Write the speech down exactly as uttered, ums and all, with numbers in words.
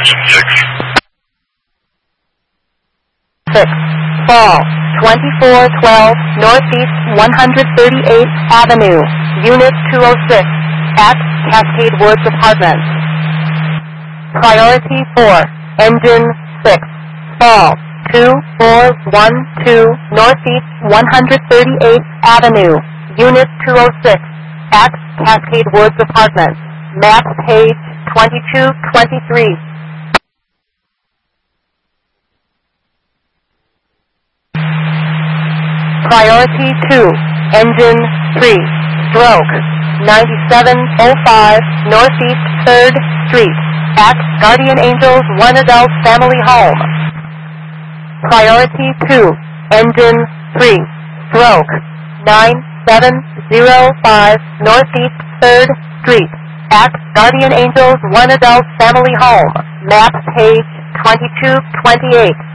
Attention six. six. Fall, twenty-four twelve Northeast one hundred thirty-eighth Avenue, Unit two oh six, at Cascade Woods Apartments. Priority four, Engine six. Fall, two four one two Northeast one hundred thirty-eighth Avenue, Unit two oh six, at Cascade Woods Apartments. Map page twenty-two twenty-three. Priority two, Engine three, Stroke, ninety-seven oh five Northeast third Street, at Guardian Angels One Adult Family Home. Priority two, Engine three, Stroke, nine seven oh five Northeast third Street, at Guardian Angels One Adult Family Home. Map page twenty-two twenty-eight.